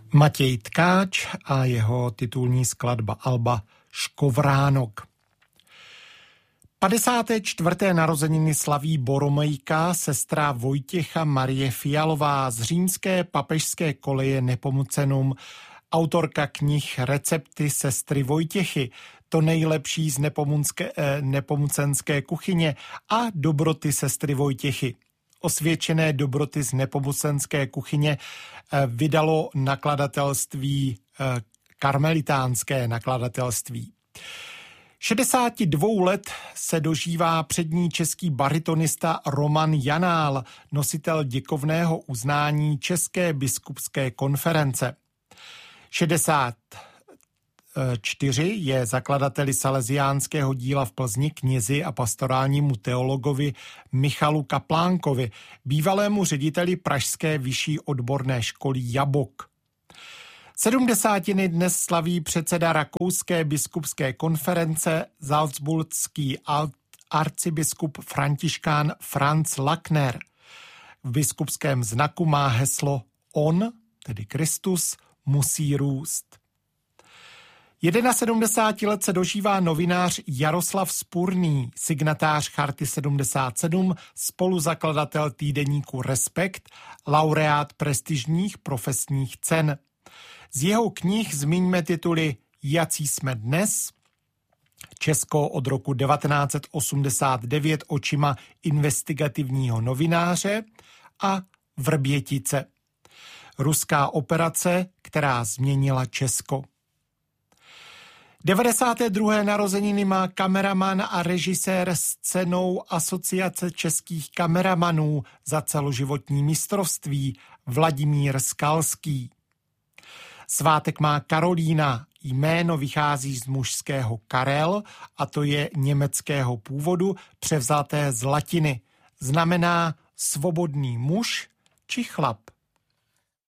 Matěj Tkáč a jeho titulní skladba Alba Škovránok. 54. narozeniny slaví Boromejka, sestra Vojtěcha Marie Fialová z římské papežské koleje Nepomucenum, autorka knih Recepty sestry Vojtěchy, to nejlepší z nepomucenské kuchyně a Dobroty sestry Vojtěchy. Osvědčené dobroty z nepomucenské kuchyně vydalo nakladatelství karmelitánské nakladatelství. 62 let se dožívá přední český baritonista Roman Janál, nositel děkovného uznání České biskupské konference. 64 je zakladateli salesiánského díla v Plzni knězi a pastorálnímu teologovi Michalu Kaplánkovi, bývalému řediteli Pražské vyšší odborné školy Jabok. 70. dnes slaví předseda Rakouské biskupské konference salzburský arcibiskup františkán Franz Lackner. V biskupském znaku má heslo On, tedy Kristus, musí růst. 71 let se dožívá novinář Jaroslav Spurný, signatář Charty 77, spoluzakladatel týdeníku Respekt, laureát prestižních profesních cen. Z jeho knih zmiňme tituly Jací jsme dnes, Česko od roku 1989 očima investigativního novináře a Vrbětice. Ruská operace, která změnila Česko. 92. narozeniny má kameraman a režisér s cenou Asociace českých kameramanů za celoživotní mistrovství Vladimír Skalský. Svátek má Karolína, jméno vychází z mužského Karel a to je německého původu, převzaté z latiny. Znamená svobodný muž či chlap.